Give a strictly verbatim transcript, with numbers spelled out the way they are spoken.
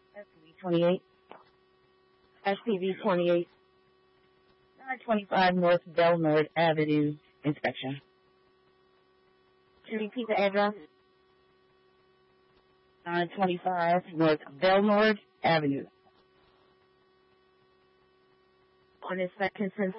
S P V twenty-eight. S P V twenty-eight. nine twenty-five North Belnord Avenue, inspection. To repeat the address? nine twenty-five North Belnord Avenue. On inspection since